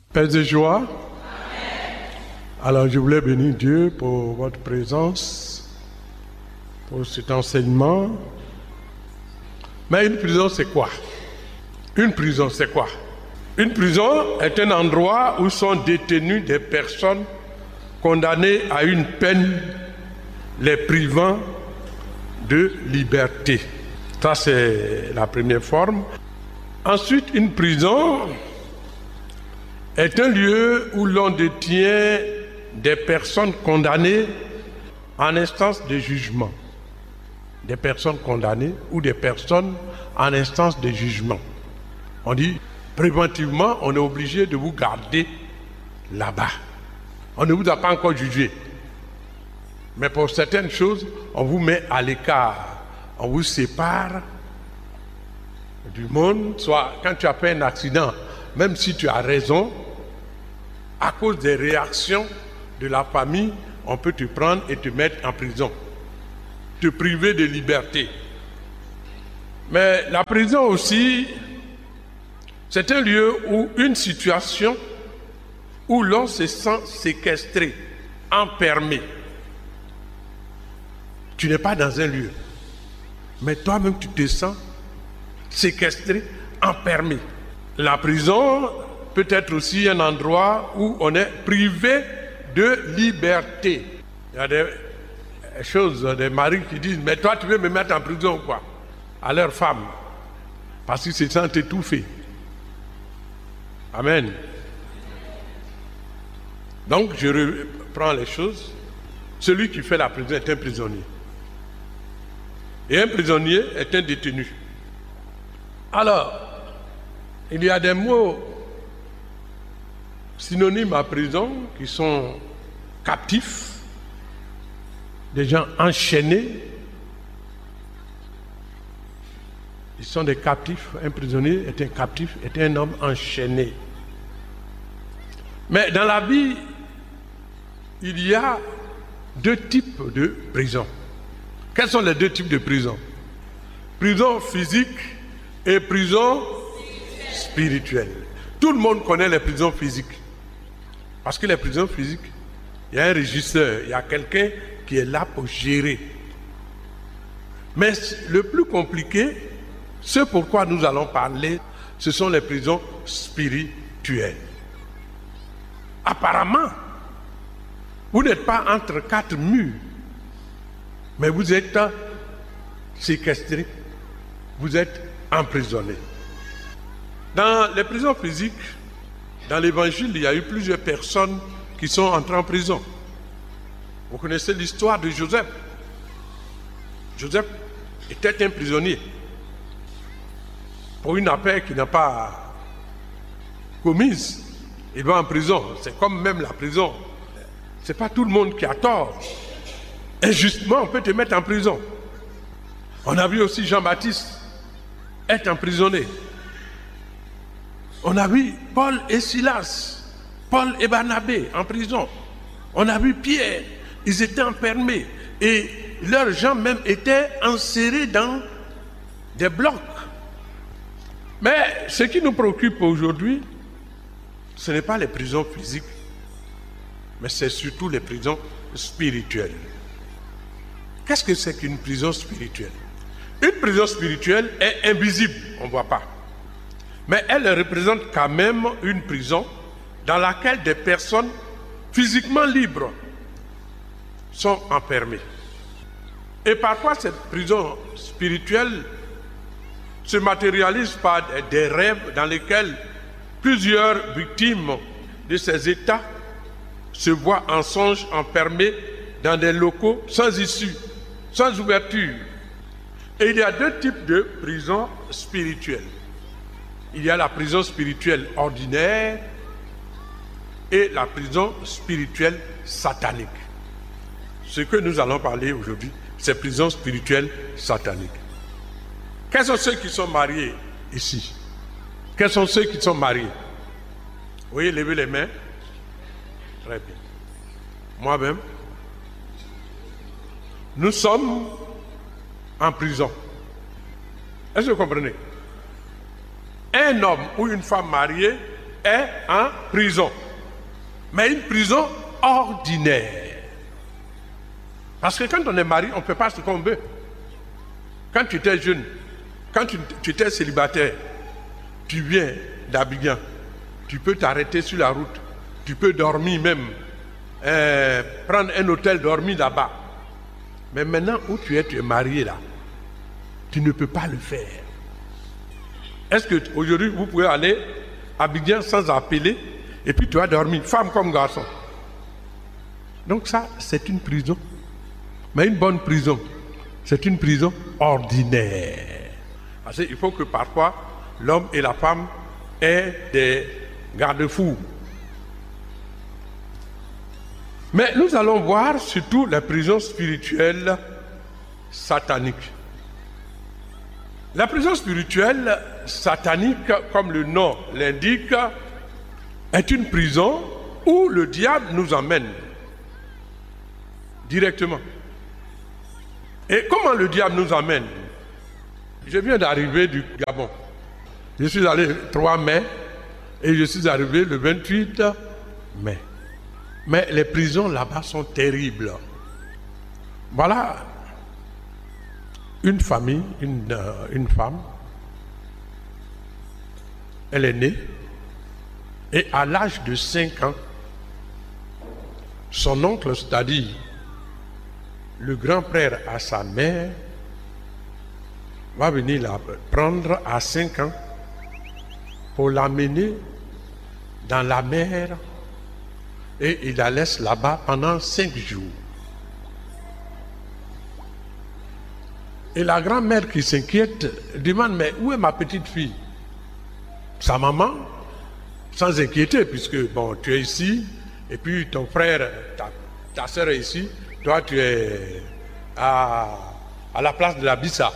Paix et joie. Amen. Alors je voulais bénir Dieu pour votre présence, pour cet enseignement. Mais une prison c'est quoi? Une prison c'est quoi? Une prison est un endroit où sont détenues des personnes condamnées à une peine les privant de liberté. Ça c'est la première forme. Ensuite, une prison est un lieu où l'on détient des personnes condamnées en instance de jugement. Des personnes condamnées ou des personnes en instance de jugement. On dit, préventivement, on est obligé de vous garder là-bas. On ne vous a pas encore jugé. Mais pour certaines choses, on vous met à l'écart. On vous sépare du monde. Soit quand tu as fait un accident, même si tu as raison, à cause des réactions de la famille, on peut te prendre et te mettre en prison, te priver de liberté. Mais la prison aussi, c'est un lieu où une situation où l'on se sent séquestré, enfermé. Tu n'es pas dans un lieu, mais toi-même tu te sens séquestré, enfermé. La prison peut être aussi un endroit où on est privé de liberté. Il y a des choses, des maris qui disent, mais toi tu veux me mettre en prison ou quoi? À leur femme, parce qu'ils se sentent étouffés. Amen. Donc je reprends les choses. Celui qui fait la prison est un prisonnier. Et un prisonnier est un détenu. Alors, il y a des mots synonymes à prison qui sont captifs, des gens enchaînés. Ils sont des captifs. Un prisonnier est un captif, est un homme enchaîné. Mais dans la vie, il y a deux types de prisons. Quels sont les deux types de prisons? Prison physique et prison spirituelle. Tout le monde connaît les prisons physiques. Parce que les prisons physiques, il y a un régisseur, il y a quelqu'un qui est là pour gérer. Mais le plus compliqué, ce pourquoi nous allons parler, ce sont les prisons spirituelles. Apparemment, vous n'êtes pas entre quatre murs, mais vous êtes séquestré, vous êtes emprisonné. Dans les prisons physiques, dans l'évangile, il y a eu plusieurs personnes qui sont entrées en prison. Vous connaissez l'histoire de Joseph. Joseph était un prisonnier pour une affaire qu'il n'a pas commise. Il va en prison. C'est comme même la prison. C'est pas tout le monde qui a tort. Injustement, on peut te mettre en prison. On a vu aussi Jean-Baptiste être emprisonné. On a vu Paul et Silas, Paul et Barnabé en prison. On a vu Pierre, ils étaient enfermés. Et leurs gens même étaient enserrés dans des blocs. Mais ce qui nous préoccupe aujourd'hui, ce n'est pas les prisons physiques, mais c'est surtout les prisons spirituelles. Qu'est-ce que c'est qu'une prison spirituelle? Une prison spirituelle est invisible, on ne voit pas. Mais elle représente quand même une prison dans laquelle des personnes physiquement libres sont enfermées. Et parfois, cette prison spirituelle se matérialise par des rêves dans lesquels plusieurs victimes de ces états se voient en songe enfermées dans des locaux sans issue, sans ouverture. Et il y a deux types de prisons spirituelles. Il y a la prison spirituelle ordinaire et la prison spirituelle satanique. Ce que nous allons parler aujourd'hui, c'est prison spirituelle satanique. Quels sont ceux qui sont mariés ici? Quels sont ceux qui sont mariés? Vous voyez, levez les mains. Très bien. Moi-même, nous sommes en prison. Est-ce que vous comprenez? Un homme ou une femme mariée est en prison. Mais une prison ordinaire. Parce que quand on est marié, on ne peut pas ce qu'on veut. Quand tu étais jeune, quand tu étais célibataire, tu viens d'Abidjan, tu peux t'arrêter sur la route, tu peux dormir même, prendre un hôtel, dormir là-bas. Mais maintenant où tu es marié là, tu ne peux pas le faire. Est-ce qu'aujourd'hui vous pouvez aller à Abidjan sans appeler et puis tu vas dormir, femme comme garçon? Donc ça, c'est une prison. Mais une bonne prison, c'est une prison ordinaire. Parce qu'il faut que parfois l'homme et la femme aient des garde-fous. Mais nous allons voir surtout la prison spirituelle satanique. La prison spirituelle satanique, comme le nom l'indique, est une prison où le diable nous emmène directement. Et comment le diable nous emmène? Je viens d'arriver du Gabon. Je suis allé le 3 mai et je suis arrivé le 28 mai. Mais les prisons là-bas sont terribles. Voilà une famille, une femme. Elle est née et à l'âge de 5 ans, son oncle, c'est-à-dire le grand-père à sa mère, va venir la prendre à 5 ans pour l'amener dans la mer et il la laisse là-bas pendant 5 jours. Et la grand-mère qui s'inquiète demande: mais où est ma petite fille? Sa maman, sans inquiéter, puisque bon, tu es ici, et puis ton frère, ta soeur est ici, toi tu es à la place de la Bissa.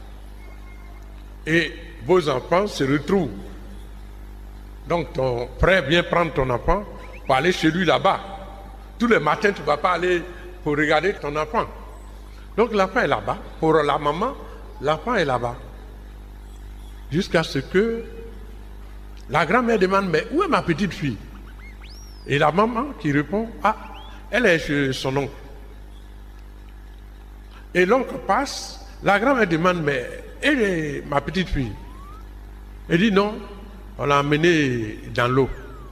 Et vos enfants se retrouvent. Donc ton frère vient prendre ton enfant pour aller chez lui là-bas. Tous les matins, tu ne vas pas aller pour regarder ton enfant. Donc l'enfant est là-bas. Pour la maman, l'enfant est là-bas. Jusqu'à ce que la grand-mère demande: mais où est ma petite fille? Et la maman qui répond: ah, elle est chez son oncle. Et l'oncle passe, la grand-mère demande: mais elle est ma petite fille? Elle dit: non, on l'a emmenée dans l'eau.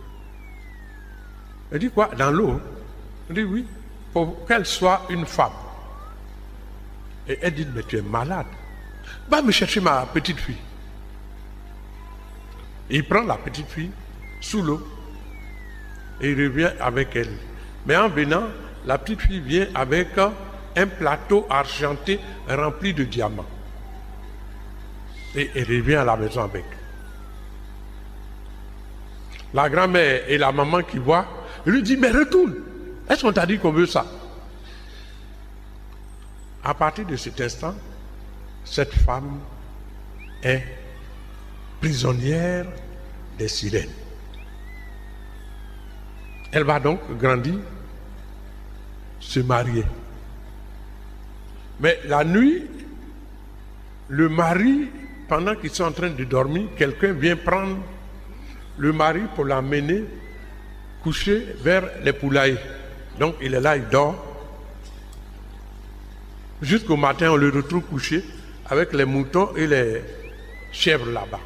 Elle dit: quoi, dans l'eau? Elle dit: oui, pour qu'elle soit une femme. Et elle dit: mais tu es malade, va me chercher ma petite fille. Et il prend la petite fille sous l'eau et il revient avec elle. Mais en venant, la petite fille vient avec un plateau argenté rempli de diamants. Et elle revient à la maison avec. La grand-mère et la maman qui voient, lui dit: mais retourne, est-ce qu'on t'a dit qu'on veut ça? À partir de cet instant, cette femme est prisonnière des sirènes. Elle va donc grandir, se marier. Mais la nuit, le mari, pendant qu'ils sont en train de dormir, quelqu'un vient prendre le mari pour l'amener coucher vers les poulaillers. Donc il est là, il dort. Jusqu'au matin, on le retrouve couché avec les moutons et les chèvres là-bas.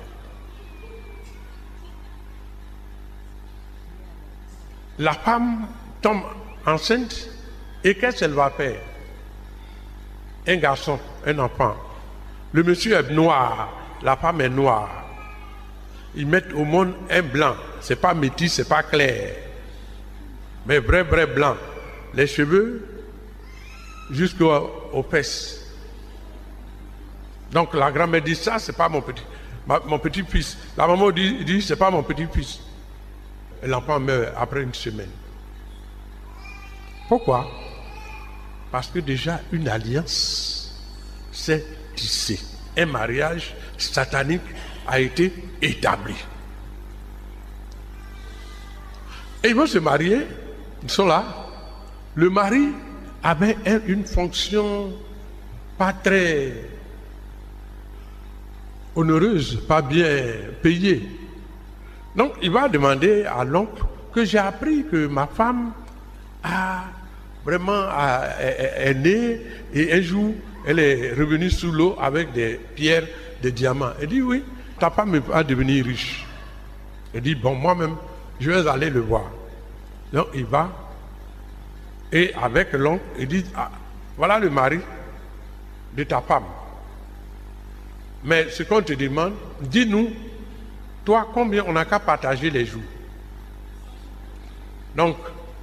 La femme tombe enceinte et qu'est-ce qu'elle va faire? Un garçon, un enfant. Le monsieur est noir, la femme est noire. Ils mettent au monde un blanc. C'est pas métis, c'est pas clair. Mais vrai blanc. Les cheveux jusqu'aux fesses. Donc la grand-mère dit: ça, c'est pas mon petit-fils. La maman dit: c'est pas mon petit-fils. Et l'enfant meurt après une semaine. Pourquoi? Parce que déjà une alliance s'est tissée. Un mariage satanique a été établi. Et ils vont se marier, ils sont là. Le mari avait une fonction pas très onéreuse, pas bien payée. Donc, il va demander à l'oncle que j'ai appris que ma femme est née et un jour, elle est revenue sous l'eau avec des pierres, des diamants. Il dit oui, ta femme va devenir riche. Il dit bon, moi-même, je vais aller le voir. Donc, il va et avec l'oncle, il dit voilà le mari de ta femme. Mais ce qu'on te demande, dis-nous, toi, combien on n'a qu'à partager les jours. Donc,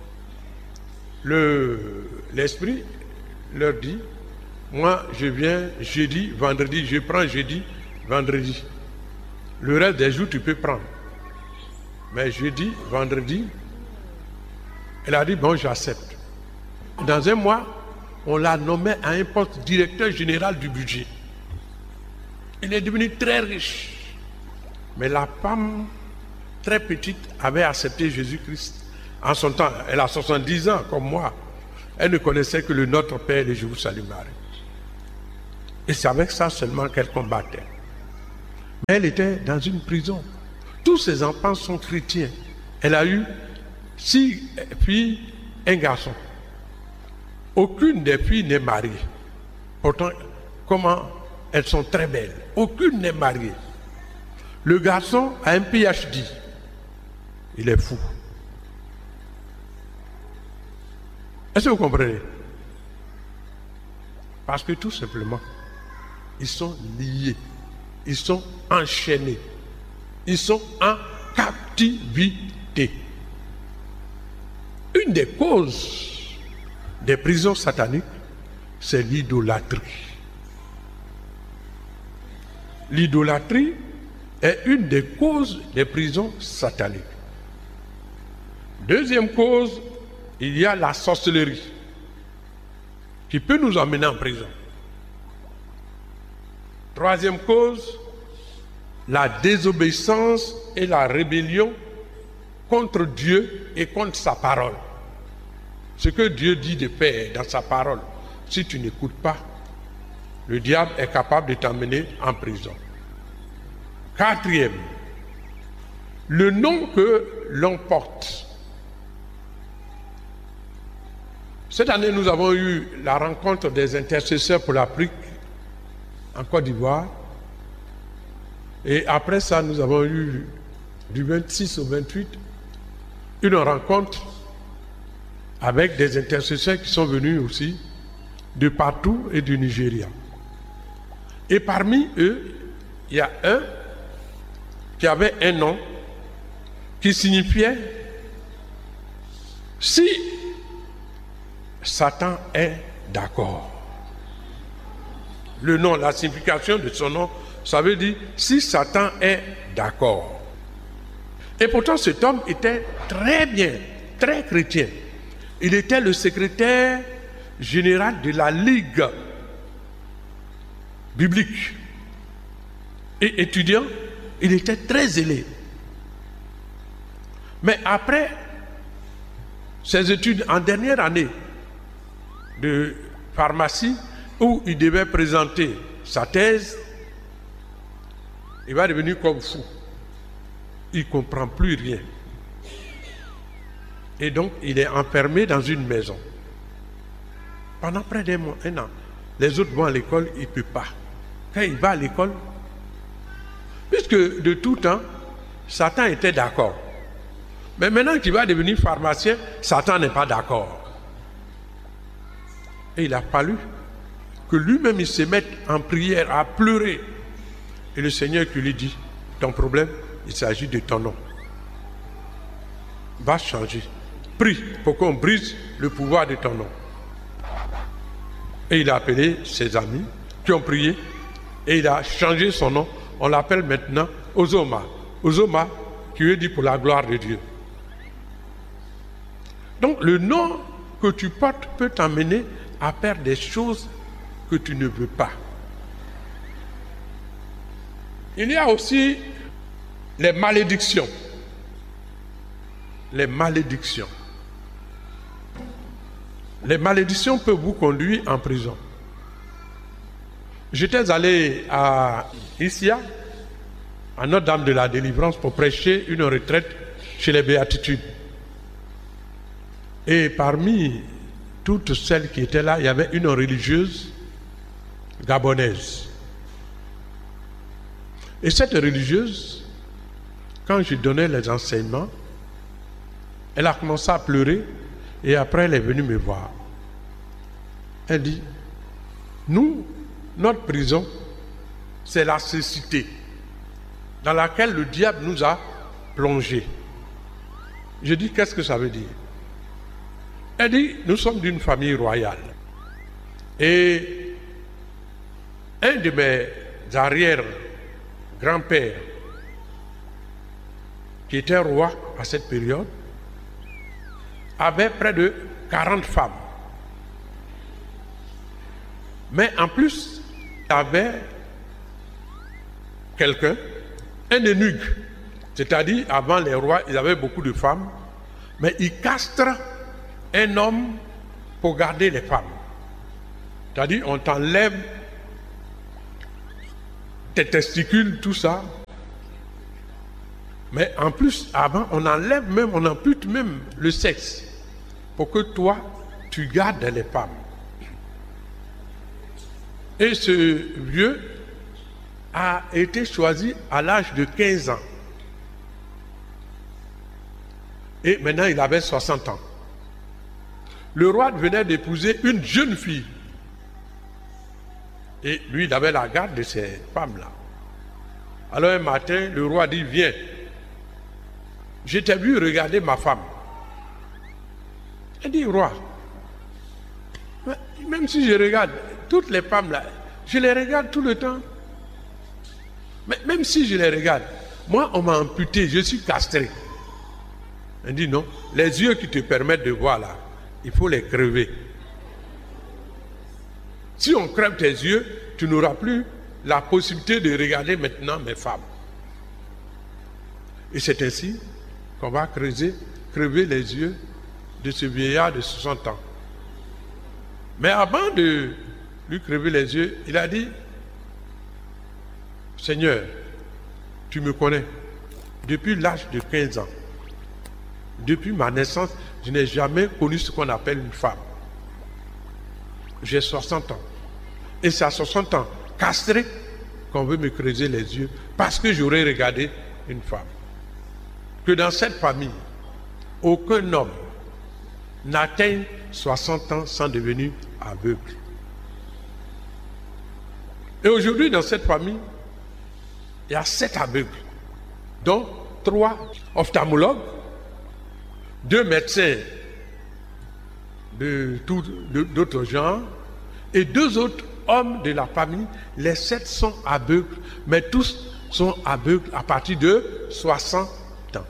l'esprit leur dit, moi, je viens jeudi, vendredi, je prends jeudi, vendredi. Le reste des jours, tu peux prendre. Mais jeudi, vendredi, elle a dit, bon, j'accepte. Dans un mois, on l'a nommé à un poste directeur général du budget. Il est devenu très riche. Mais la femme, très petite, avait accepté Jésus-Christ. En son temps, elle a 70 ans, comme moi. Elle ne connaissait que le Notre Père et le Je vous salue Marie. Et c'est avec ça seulement qu'elle combattait. Mais elle était dans une prison. Tous ses enfants sont chrétiens. Elle a eu 6 filles, un garçon. Aucune des filles n'est mariée. Pourtant, comment elles sont très belles. Aucune n'est mariée. Le garçon a un PhD. Il est fou. Est-ce que vous comprenez? Parce que tout simplement, ils sont liés. Ils sont enchaînés. Ils sont en captivité. Une des causes des prisons sataniques, c'est l'idolâtrie. L'idolâtrie est une des causes des prisons sataniques. Deuxième cause, il y a la sorcellerie qui peut nous emmener en prison. Troisième cause, la désobéissance et la rébellion contre Dieu et contre sa parole. Ce que Dieu dit de faire dans sa parole, si tu n'écoutes pas, le diable est capable de t'emmener en prison. Quatrième, le nom que l'on porte. Cette année, nous avons eu la rencontre des intercesseurs pour l'Afrique en Côte d'Ivoire. Et après ça, nous avons eu du 26 au 28 une rencontre avec des intercesseurs qui sont venus aussi de partout et du Nigeria. Et parmi eux, il y a un qui avait un nom qui signifiait « Si Satan est d'accord ». Le nom, la signification de son nom, ça veut dire « Si Satan est d'accord ». Et pourtant cet homme était très bien, très chrétien. Il était le secrétaire général de la Ligue biblique. Et étudiant, il était très zélé. Mais après ses études en dernière année de pharmacie, où il devait présenter sa thèse, il va devenir comme fou. Il ne comprend plus rien. Et donc, il est enfermé dans une maison. Pendant près d'un mois, un an. Les autres vont à l'école, il ne peut pas. Quand il va à l'école, puisque de tout temps, Satan était d'accord. Mais maintenant qu'il va devenir pharmacien, Satan n'est pas d'accord. Et il a fallu que lui-même il se mette en prière, à pleurer. Et le Seigneur qui lui dit, ton problème, il s'agit de ton nom. Va changer. Prie pour qu'on brise le pouvoir de ton nom. Et il a appelé ses amis qui ont prié et il a changé son nom. On l'appelle maintenant Ozoma. Ozoma qui veut dire pour la gloire de Dieu. Donc le nom que tu portes peut t'amener à faire des choses que tu ne veux pas. Il y a aussi les malédictions. Les malédictions. Les malédictions peuvent vous conduire en prison. J'étais allé à Issia, à Notre-Dame de la Délivrance pour prêcher une retraite chez les Béatitudes. Et parmi toutes celles qui étaient là, il y avait une religieuse gabonaise. Et cette religieuse, quand je donnais les enseignements, elle a commencé à pleurer et après elle est venue me voir. Elle dit, nous, notre prison, c'est la cécité dans laquelle le diable nous a plongés. Je dis, qu'est-ce que ça veut dire? Elle dit, nous sommes d'une famille royale. Et un de mes arrière-grands-pères, qui était roi à cette période, avait près de 40 femmes. Mais en plus, il y avait quelqu'un, un eunuque. C'est-à-dire, avant les rois, ils avaient beaucoup de femmes, mais ils castrent un homme pour garder les femmes. C'est-à-dire, on t'enlève tes testicules, tout ça. Mais en plus, avant, on enlève même, on ampute même le sexe pour que toi, tu gardes les femmes. Et ce vieux a été choisi à l'âge de 15 ans. Et maintenant, il avait 60 ans. Le roi venait d'épouser une jeune fille. Et lui, il avait la garde de ces femmes-là. Alors un matin, le roi dit, viens. Je t'ai vu regarder ma femme. Il dit, roi, même si je regarde toutes les femmes là, je les regarde tout le temps. Mais même si je les regarde, moi on m'a amputé, je suis castré. Il dit non, les yeux qui te permettent de voir là, il faut les crever. Si on crève tes yeux, tu n'auras plus la possibilité de regarder maintenant mes femmes. Et c'est ainsi qu'on va crever les yeux de ce vieillard de 60 ans. Mais avant de lui crever les yeux, il a dit, Seigneur, tu me connais. Depuis l'âge de 15 ans, depuis ma naissance, je n'ai jamais connu ce qu'on appelle une femme. J'ai 60 ans. Et c'est à 60 ans, castré, qu'on veut me creuser les yeux parce que j'aurais regardé une femme. Que dans cette famille, aucun homme n'atteint 60 ans sans devenir aveugle. Et aujourd'hui, dans cette famille, il y a 7 aveugles, dont 3 ophtalmologues, 2 médecins d'autres genres et 2 autres hommes de la famille. Les 7 sont aveugles, mais tous sont aveugles à partir de 60 ans.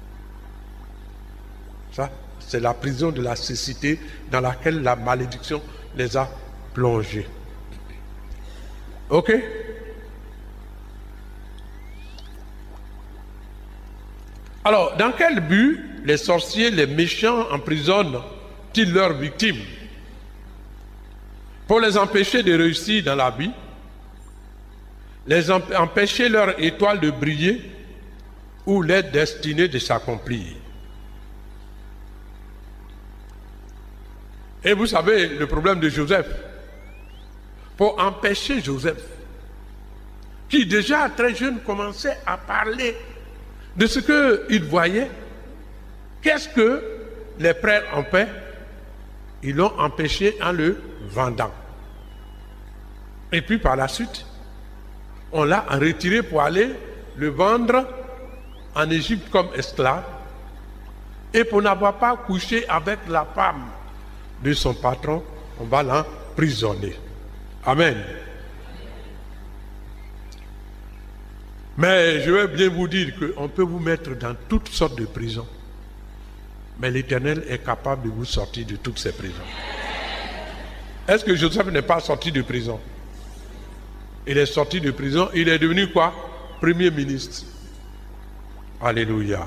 Ça, c'est la prison de la cécité dans laquelle la malédiction les a plongés. Ok? Alors, dans quel but les sorciers, les méchants emprisonnent-ils leurs victimes? Pour les empêcher de réussir dans la vie, empêcher leur étoile de briller ou leur destinée de s'accomplir. Et vous savez le problème de Joseph. Pour empêcher Joseph, qui déjà très jeune commençait à parler de ce qu'il voyait, qu'est-ce que les frères ont fait? Ils l'ont empêché en le vendant. Et puis par la suite, on l'a retiré pour aller le vendre en Égypte comme esclave. Et pour n'avoir pas couché avec la femme de son patron, on va l'emprisonner. Amen. Mais je vais bien vous dire qu'on peut vous mettre dans toutes sortes de prisons. Mais l'Éternel est capable de vous sortir de toutes ces prisons. Est-ce que Joseph n'est pas sorti de prison? Il est sorti de prison, il est devenu quoi? Premier ministre. Alléluia.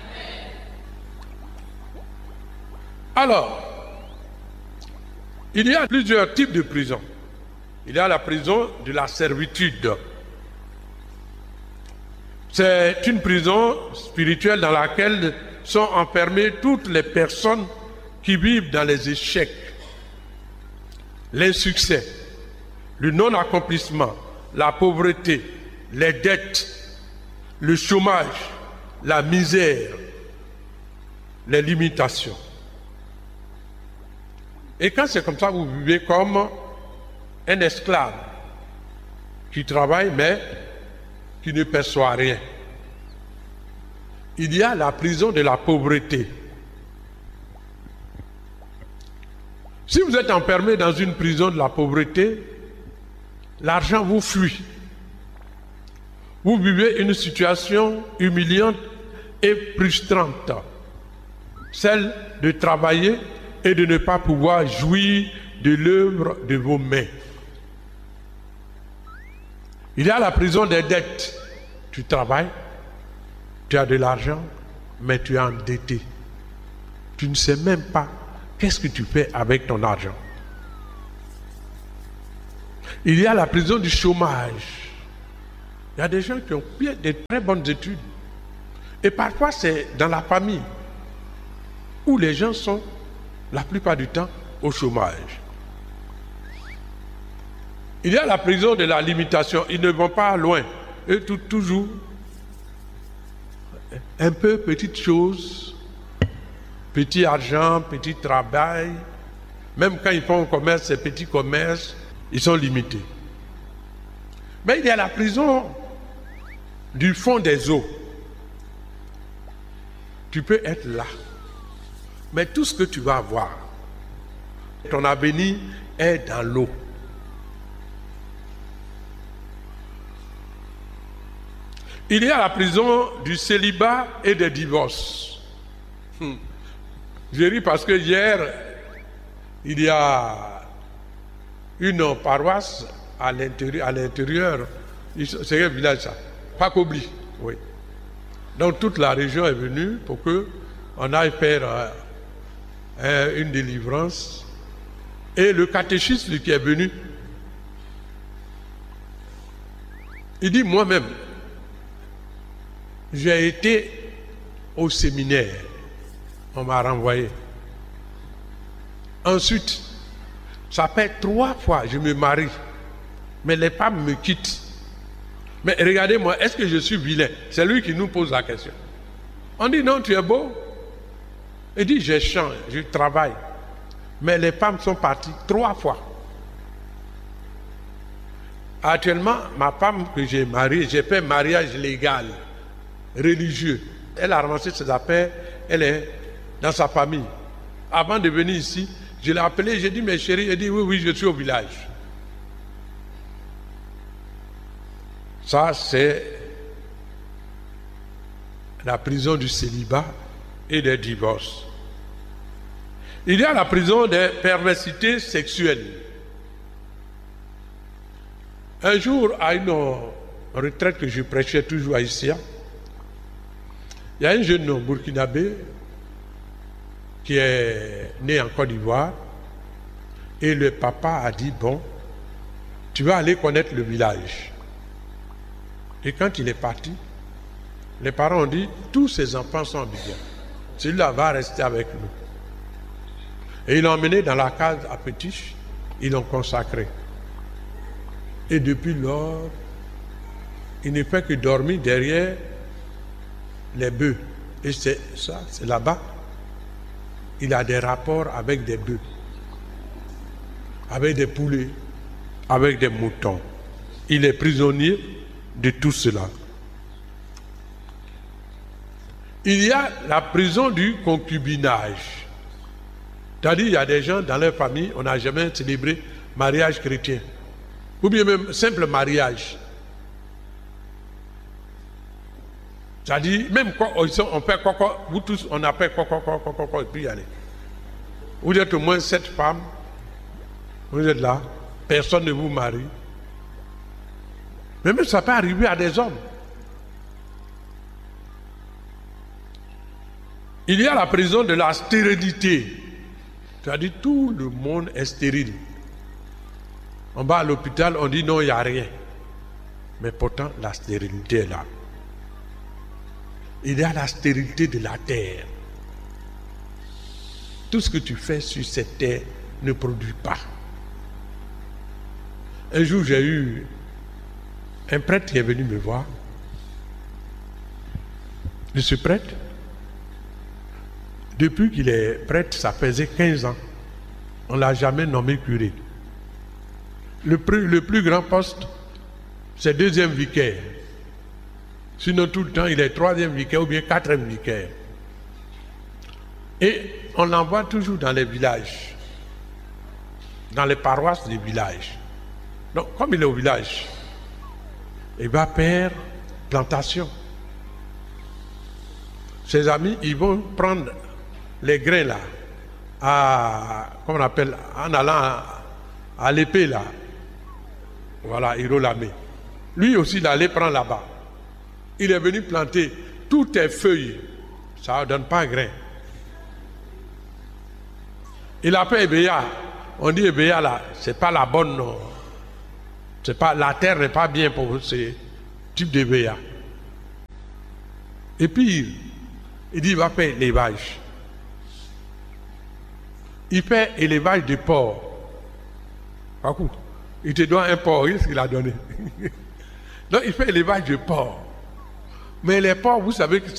Alors, il y a plusieurs types de prisons. Il y a la prison de la servitude. C'est une prison spirituelle dans laquelle sont enfermées toutes les personnes qui vivent dans les échecs, l'insuccès, le non-accomplissement, la pauvreté, les dettes, le chômage, la misère, les limitations. Et quand c'est comme ça, vous vivez comme un esclave qui travaille mais qui ne perçoit rien. Il y a la prison de la pauvreté. Si vous êtes enfermé dans une prison de la pauvreté, l'argent vous fuit. Vous vivez une situation humiliante et frustrante, celle de travailler et de ne pas pouvoir jouir de l'œuvre de vos mains. Il y a la prison des dettes. Tu travailles, tu as de l'argent, mais tu es endetté. Tu ne sais même pas qu'est-ce que tu fais avec ton argent. Il y a la prison du chômage. Il y a des gens qui ont fait de très bonnes études. Et parfois, c'est dans la famille où les gens sont, la plupart du temps, au chômage. Il y a la prison de la limitation. Ils ne vont pas loin. Et toujours, un peu petites choses, petit argent, petit travail. Même quand ils font un commerce, ces petits commerces, ils sont limités. Mais il y a la prison du fond des eaux. Tu peux être là. Mais tout ce que tu vas avoir, ton avenir est dans l'eau. Il y a la prison du célibat et des divorces. Je ris parce que hier, il y a une paroisse à l'intérieur. C'est un village ça, Pakobli, oui. Donc toute la région est venue pour qu'on aille faire une délivrance. Et le catéchiste qui est venu, il dit moi-même, j'ai été au séminaire, on m'a renvoyé. Ensuite, ça fait 3 fois que je me marie, mais les femmes me quittent. Mais regardez-moi, est-ce que je suis vilain? C'est lui qui nous pose la question. On dit non, tu es beau. Il dit je chante, je travaille. Mais les femmes sont parties 3 fois. Actuellement, ma femme que j'ai mariée, j'ai fait mariage légal, religieux. Elle a ramassé ses affaires, elle est dans sa famille. Avant de venir ici, je l'ai appelée, j'ai dit, mais chérie, elle dit, oui, je suis au village. Ça, c'est la prison du célibat et des divorces. Il y a la prison des perversités sexuelles. Un jour, à une retraite que je prêchais toujours à Issia, il y a un jeune homme burkinabé qui est né en Côte d'Ivoire et le papa a dit, bon, tu vas aller connaître le village. Et quand il est parti, les parents ont dit, tous ses enfants sont bien. Celui-là va rester avec nous. Et ils l'ont emmené dans la case à Pétiche, ils l'ont consacré. Et depuis lors, il ne fait que dormir derrière les bœufs. Et c'est ça, c'est là-bas. Il a des rapports avec des bœufs, avec des poulets, avec des moutons. Il est prisonnier de tout cela. Il y a la prison du concubinage. C'est-à-dire, il y a des gens dans leur famille, on n'a jamais célébré mariage chrétien. Ou bien même simple mariage. C'est-à-dire, même quand on fait coco, vous tous, on appelle coco, et puis y aller. Vous êtes au moins 7 femmes, vous êtes là, personne ne vous marie. Mais même ça peut arriver à des hommes. Il y a la prison de la stérilité. C'est-à-dire, tout le monde est stérile. On va à l'hôpital, on dit non, il n'y a rien. Mais pourtant, la stérilité est là. il y a la stérilité de la terre. Tout ce que tu fais sur cette terre ne produit pas. Un jour, j'ai eu un prêtre qui est venu me voir. Je suis prêtre. Depuis qu'il est prêtre, ça faisait 15 ans. On ne l'a jamais nommé curé. Le plus grand poste, c'est deuxième vicaire. Sinon, tout le temps, il est troisième vicaire ou bien quatrième vicaire. Et on l'envoie toujours dans les villages, dans les paroisses des villages. Donc, comme il est au village, il va faire plantation. Ses amis, ils vont prendre les grains là, comment on appelle, en allant à l'épée là. Voilà, Hirolamé. Lui aussi, il allait prendre là-bas. Il est venu planter toutes les feuilles. Ça ne donne pas un grain. Il a fait Ebéa. On dit Ebéa là, c'est pas la bonne. Non. C'est pas, la terre n'est pas bien pour ce type d'Ebéa. Et puis, il dit il va faire élevage. Il fait élevage de porc. Il te doit un porc, qu'est-ce qu'il a donné? Donc il fait élevage de porc. Mais les porcs, vous savez que